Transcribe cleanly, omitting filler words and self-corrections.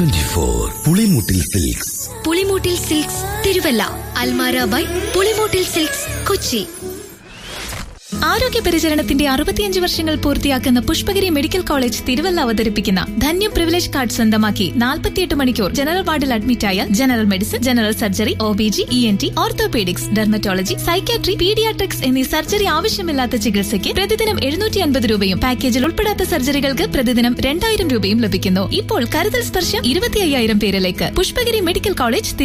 24 Pulimoottil silks. Pulimoottil silks Thiruvalla. Almara by Pulimoottil silks Kochi. ആരോഗ്യ പരിചരണത്തിന്റെ 65 വർഷങ്ങൾ പൂർത്തിയാക്കുന്ന പുഷ്പഗിരി മെഡിക്കൽ കോളേജ് തിരുവല്ല അവതരിപ്പിക്കുന്ന ധന്യ പ്രിവിലേജ് കാർഡ് സ്വന്തമാക്കി 48 മണിക്കൂർ ജനറൽ വാർഡിൽ അഡ്മിറ്റായ general medicine, general surgery, OBG, ENT, orthopaedics, dermatology, psychiatry, paediatrics എന്നീ സർജറി ആവശ്യമില്ലാത്ത ചികിത്സയ്ക്ക് പ്രതിദിനം 750 രൂപയും പാക്കേജിൽ ഉൾപ്പെടാത്ത സർജറികൾക്ക് പ്രതിദിനം 2000 രൂപയും ലഭിക്കുന്നു. ഇപ്പോൾ കരുതൽ സ്പർശം 25,000 പേരിലേക്ക്. Pushpagiri medical college